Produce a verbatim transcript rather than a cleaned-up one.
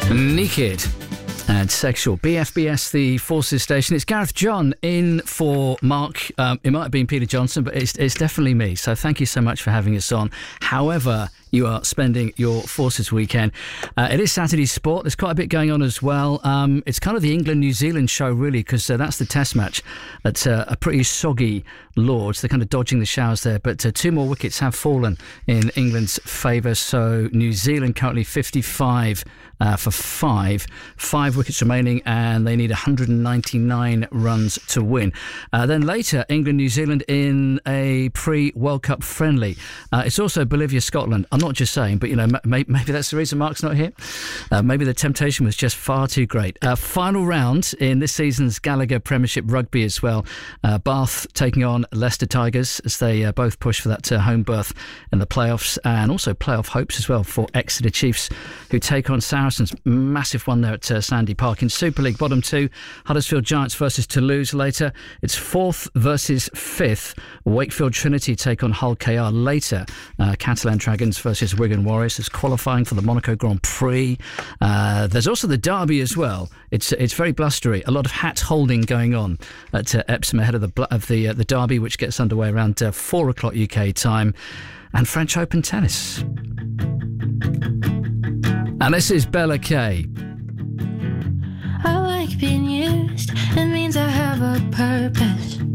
Naked and Sexual. B F B S, the Forces Station. It's Gareth John in for Mark. Um, it might have been Peter Johnson, but it's, it's definitely me. So thank you so much for having us on. However you are spending your Forces weekend. Uh, it is Saturday sport. There's quite a bit going on as well. Um, it's kind of the England-New Zealand show, really, because uh, that's the test match at uh, a pretty soggy Lords. They're kind of dodging the showers there, but uh, two more wickets have fallen in England's favour. So New Zealand currently fifty-five uh, for five. Five wickets remaining, and they need one hundred ninety-nine runs to win. Uh, then later, England-New Zealand in a pre-World Cup friendly. Uh, it's also Bolivia-Scotland. I'm not just saying, but, you know, maybe, maybe that's the reason Mark's not here. Uh, maybe the temptation was just far too great. Uh, final round in this season's Gallagher Premiership Rugby as well. Uh, Bath taking on Leicester Tigers as they uh, both push for that uh, home berth in the playoffs, and also playoff hopes as well for Exeter Chiefs, who take on Saracens. Massive one there at uh, Sandy Park. In Super League, bottom two, Huddersfield Giants versus Toulouse later. It's fourth versus fifth. Wakefield Trinity take on Hull K R later. Uh, Catalan Dragons versus Wigan Warriors. It's qualifying for the Monaco Grand Prix. Uh, there's also the Derby as well. It's it's very blustery. A lot of hat holding going on at uh, Epsom ahead of the of the uh, the Derby, which gets underway around uh, four o'clock U K time, and French Open tennis. And this is Bella Kay. I like being used. It means I have a purpose.